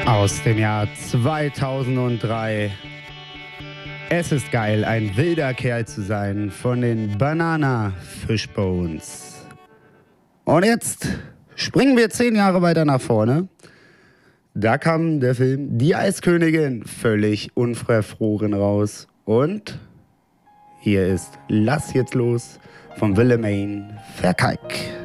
Aus dem Jahr 2003. Es ist geil, ein wilder Kerl zu sein, von den Banana Fishbones. Und jetzt springen wir 10 Jahre weiter nach vorne. Da kam der Film Die Eiskönigin völlig unverfroren raus. Und hier ist Lass jetzt los von Willemijn Verkijk.